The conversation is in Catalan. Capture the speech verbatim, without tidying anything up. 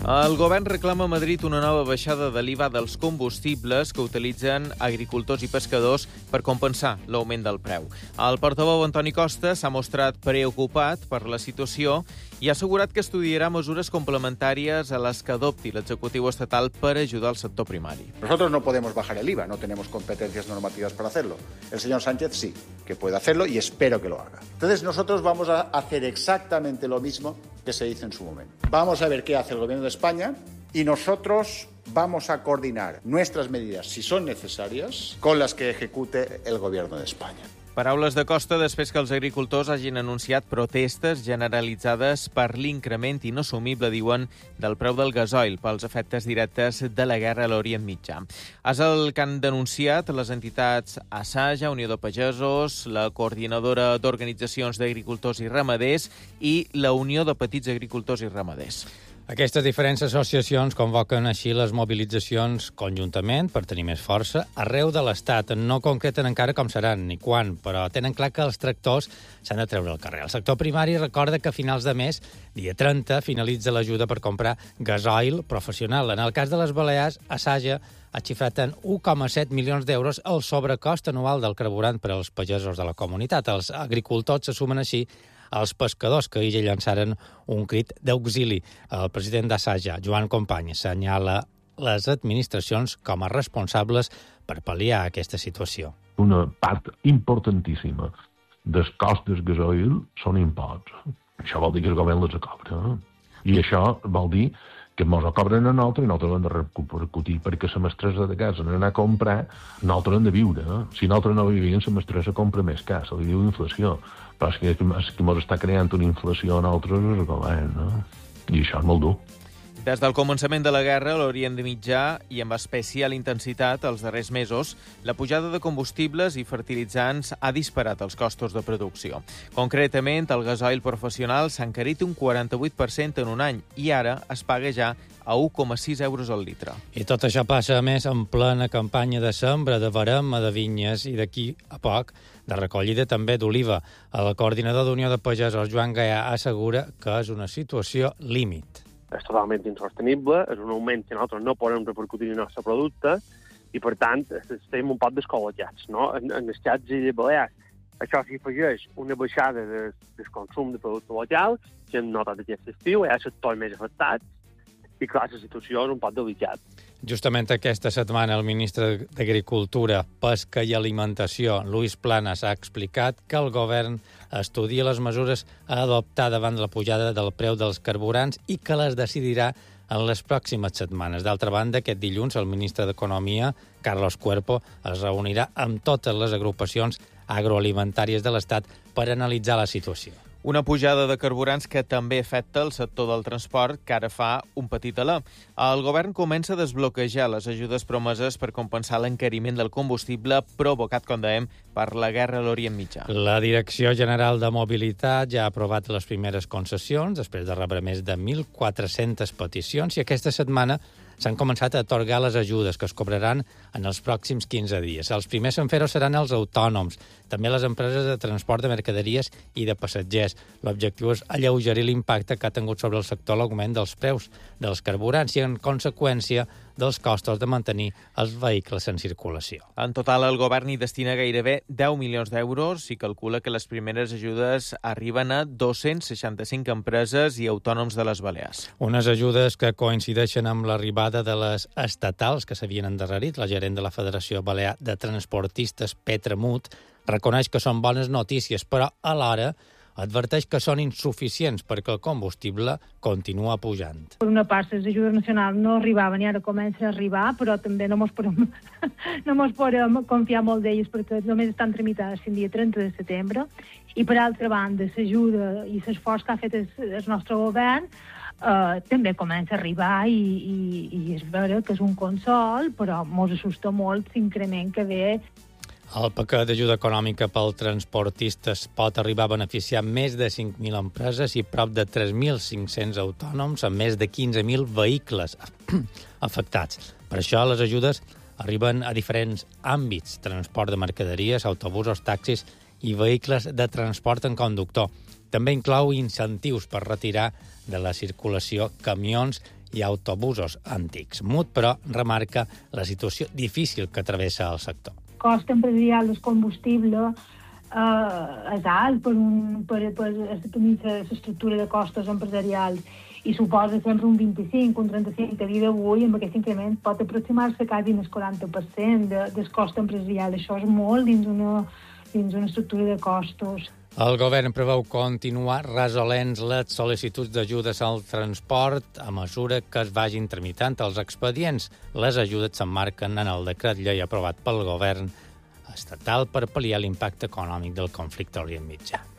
El govern reclama a Madrid una nova baixada de l'I V A dels combustibles que utilitzen agricultors i pescadors per compensar l'augment del preu. El portaveu Antoni Costa s'ha mostrat preocupat per la situació i ha assegurat que estudiarà mesures complementàries a les que adopti l'executiu estatal per ajudar al sector primari. Nosotros no podemos bajar el I V A, no tenemos competencias normativas para hacerlo. El señor Sánchez sí, que puede hacerlo y espero que lo haga. Entonces nosotros vamos a hacer exactamente lo mismo que se hizo en su momento. Vamos a ver qué hace el gobierno de España y nosotros vamos a coordinar nuestras medidas, si son necesarias, con las que ejecute el gobierno de España. Paraules de Costa després que els agricultors hagin anunciat protestes generalitzades per l'increment inassumible, diuen, del preu del gasoil pels efectes directes de la guerra a l'Orient Mitjà. És el que han denunciat les entitats Asaja, Unió de Pagesos, la Coordinadora d'Organitzacions d'Agricultors i Ramaders i la Unió de Petits Agricultors i Ramaders. Aquestes diferents associacions convoquen així les mobilitzacions conjuntament per tenir més força arreu de l'Estat. No concreten encara com seran ni quan, però tenen clar que els tractors s'han de treure al carrer. El sector primari recorda que a finals de mes, dia trenta, finalitza l'ajuda per comprar gasoil professional. En el cas de les Balears, Asaja ha xifrat en un coma set milions d'euros el sobrecost anual del carburant per als pagesos de la comunitat. Els agricultors se sumen així als pescadors, que ahir llançaren un crit d'auxili. El president d'Asaja, Joan Company, assenyala les administracions com a responsables per pal·liar aquesta situació. Una part importantíssima dels cost del gasoil són imposts. Això vol dir que el govern les cobra. I això vol dir que ens ho cobren a nosaltres i nosaltres hem de repercutir, perquè la mestressa de casa anar a comprar, nosaltres hem de viure. Eh? Si nosaltres no vivim, la mestressa compra més car, se li diu inflació. Però és que, és que ens està creant una inflació a nosaltres és el govern, eh? I això és molt dur. Des del començament de la guerra a l'Orient Mitjà i amb especial intensitat els darrers mesos, la pujada de combustibles i fertilitzants ha disparat els costos de producció. Concretament, el gasoil professional s'ha encarit un quaranta-vuit per cent en un any i ara es paga ja a un coma sis euros al litre. I tot això passa, a més, en plena campanya de sembra, de verema, de vinyes i d'aquí a poc de recollida també d'oliva. El coordinador d'Unió de Pagesos, Joan Gaià, assegura que és una situació límit. És totalment insostenible, és un augment que nosaltres no podem repercutir en el nostre producte i, per tant, estem un poc descol·legiats, no? En, en els xats i de Balears, això s'hi afegeix una baixada de, del consum de producte local, que hem notat aquest estiu, hi ha sectors més afectats, i clar, la situació és un poc delicada. Justament aquesta setmana el ministre d'Agricultura, Pesca i Alimentació, Luis Planas, ha explicat que el govern estudia les mesures a adoptar davant la pujada del preu dels carburants i que les decidirà en les pròximes setmanes. D'altra banda, aquest dilluns el ministre d'Economia, Carlos Cuerpo, es reunirà amb totes les agrupacions agroalimentàries de l'Estat per analitzar la situació. Una pujada de carburants que també afecta el sector del transport, que ara fa un petit alè. El govern comença a desbloquejar les ajudes promeses per compensar l'encariment del combustible provocat, com dèiem, per la guerra a l'Orient Mitjà. La Direcció General de Mobilitat ja ha aprovat les primeres concessions, després de rebre més de mil quatre-centes peticions, i aquesta setmana s'han començat a atorgar les ajudes que es cobraran en els pròxims quinze dies. Els primers en fer-ho seran els autònoms, també les empreses de transport de mercaderies i de passatgers. L'objectiu és alleugerir l'impacte que ha tingut sobre el sector l'augment dels preus dels carburants i, en conseqüència, dels costos de mantenir els vehicles en circulació. En total, el govern hi destina gairebé deu milions d'euros i calcula que les primeres ajudes arriben a dos-cents seixanta-cinc empreses i autònoms de les Balears. Unes ajudes que coincideixen amb l'arribada de les estatals que s'havien endarrerit. La gerent de la Federació Balear de Transportistes, Petra Mut, reconeix que són bones notícies, però alhora adverteix que són insuficients perquè el combustible continua pujant. Per una part, les ajudes nacionals no arribaven i ara comença a arribar, però també no ens podem, no ens podem confiar molt d'elles perquè només estan tramitades fins dia trenta de setembre. I per altra banda, l'ajuda i l'esforç que ha fet el, el nostre govern eh, també comença a arribar i, i, i és vera que és un consol, però ens assusta molt l'increment que ve. El paquet d'ajuda econòmica pel transportistes pot arribar a beneficiar més de cinc mil empreses i prop de tres mil cinc-cents autònoms amb més de quinze mil vehicles afectats. Per això les ajudes arriben a diferents àmbits: transport de mercaderies, autobusos, taxis i vehicles de transport en conductor. També inclou incentius per retirar de la circulació camions i autobusos antics. Mut, però, remarca la situació difícil que travessa el sector. El cost empresarial del combustible eh, és alt per, un, per, per tenir l'estructura de costos empresarials i suposa sempre un vint-i-cinc, un trenta-cinc. A dia d'avui, amb aquest increment, pot aproximar-se quasi el quaranta per cent de, del cost empresarial. Això és molt dins una, dins una estructura de costos. El govern preveu continuar resolent les sol·licituds d'ajudes al transport a mesura que es vagin tramitant els expedients. Les ajudes s'emmarquen en el decret llei aprovat pel govern estatal per pal·liar l'impacte econòmic del conflicte a Orient Mitjà.